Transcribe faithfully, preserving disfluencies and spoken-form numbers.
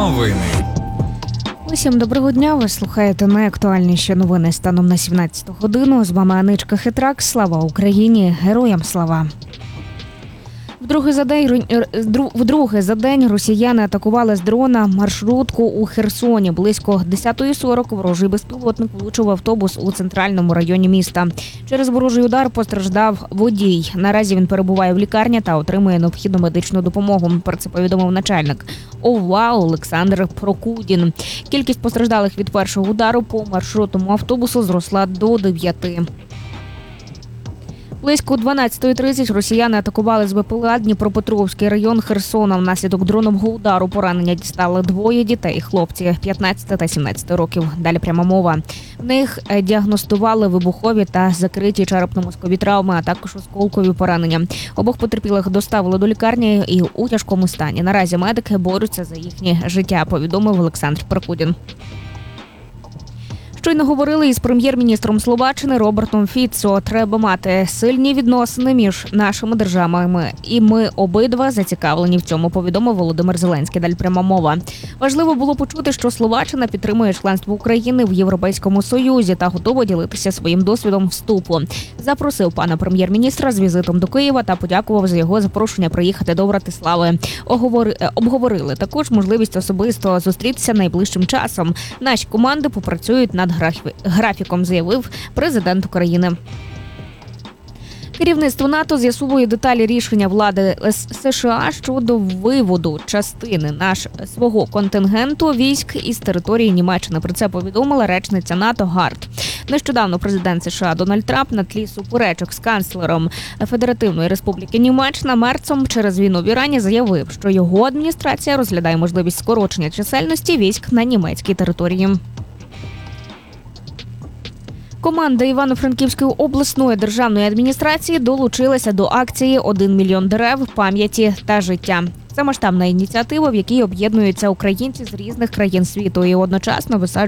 Новини. Усім доброго дня. Ви слухаєте найактуальніші новини станом на сімнадцяту годину. З вами Аничка Хитрак. Слава Україні! Героям слава! Вдруге за день, вдруге за день росіяни атакували з дрона маршрутку у Херсоні. Близько десятої сорок ворожий безпілотник влучив в автобус у центральному районі міста. Через ворожий удар постраждав водій. Наразі він перебуває в лікарні та отримує необхідну медичну допомогу. Про це повідомив начальник ОВА Олександр Прокудін. Кількість постраждалих від першого удару по маршрутному автобусу зросла до дев'яти. Близько дванадцятої тридцять росіяни атакували з БПЛА Дніпропетровський район Херсона. Внаслідок дронового удару поранення дістали двоє дітей, хлопці п'ятнадцяти та сімнадцяти років. Далі пряма мова. В них діагностували вибухові та закриті черепно-мозкові травми, а також осколкові поранення. Обох потерпілих доставили до лікарні і у тяжкому стані. Наразі медики борються за їхнє життя, повідомив Олександр Прокудін. Щойно говорили із прем'єр-міністром Словаччини Робертом Фіцо. Треба мати сильні відносини між нашими державами. І ми обидва зацікавлені в цьому, повідомив Володимир Зеленський. Далі пряма мова. Важливо було почути, що Словаччина підтримує членство України в Європейському Союзі та готова ділитися своїм досвідом вступу. Запросив пана прем'єр-міністра з візитом до Києва та подякував за його запрошення приїхати до Братислави. Оговори... Обговорили також можливість особисто зустрітися найближчим часом. Наші команди попрацюють над графіком, заявив президент України. Керівництво НАТО з'ясовує деталі рішення влади США щодо виводу частини наш свого контингенту військ із території Німеччини. Про це повідомила речниця НАТО Гард. Нещодавно президент США Дональд Трамп на тлі суперечок з канцлером Федеративної Республіки Німеччина Мерцом через війну в Ірані заявив, що його адміністрація розглядає можливість скорочення чисельності військ на німецькій території. Команда Івано-Франківської обласної державної адміністрації долучилася до акції «Один мільйон дерев пам'яті та життя». Це масштабна ініціатива, в якій об'єднуються українці з різних країн світу і одночасно висаджують